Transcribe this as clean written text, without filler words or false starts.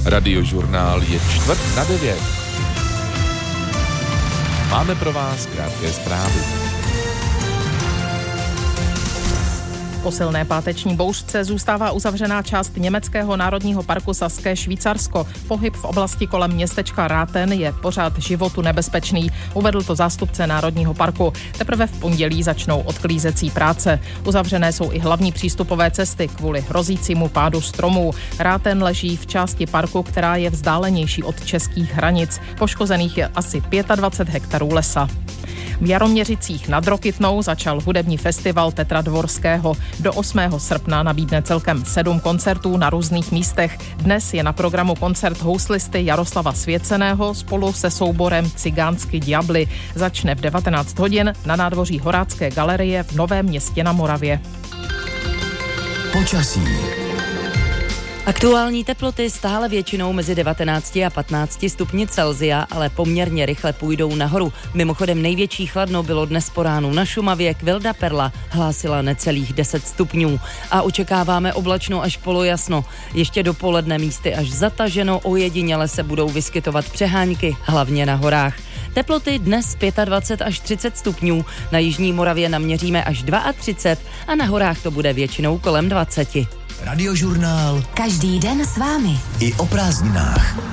Radiožurnál je 8:45. Máme pro vás krátké zprávy. Po silné páteční bouřce zůstává uzavřená část německého národního parku Saské Švýcarsko. Pohyb v oblasti kolem městečka Rathen je pořád životu nebezpečný, uvedl to zástupce národního parku. Teprve v pondělí začnou odklízecí práce. Uzavřené jsou i hlavní přístupové cesty kvůli hrozícímu pádu stromů. Rathen leží v části parku, která je vzdálenější od českých hranic. Poškozených je asi 25 hektarů lesa. V Jaroměřicích nad Rokytnou začal hudební festival Petra Dvorského. Do 8. srpna nabídne celkem 7 koncertů na různých místech. Dnes je na programu koncert houslisty Jaroslava Svěceného spolu se souborem Cigánsky Diably. Začne v 19 hodin na nádvoří Horácké galerie v Novém Městě na Moravě. Počasí. Aktuální teploty stále většinou mezi 19 a 15 stupni Celsia, ale poměrně rychle půjdou nahoru. Mimochodem největší chladno bylo dnes po ránu na Šumavě, Kvilda Perla hlásila necelých 10 stupňů. A očekáváme oblačno až polojasno. Ještě dopoledne místy až zataženo, ojediněle se budou vyskytovat přehánky, hlavně na horách. Teploty dnes 25 až 30 stupňů, na jižní Moravě naměříme až 32 a na horách to bude většinou kolem 20. Radiožurnál. Každý den s vámi. I o prázdninách.